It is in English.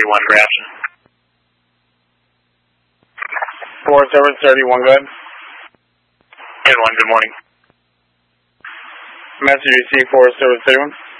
4731, Grafton. 4731, go ahead. Good one, good morning. Message received 4731.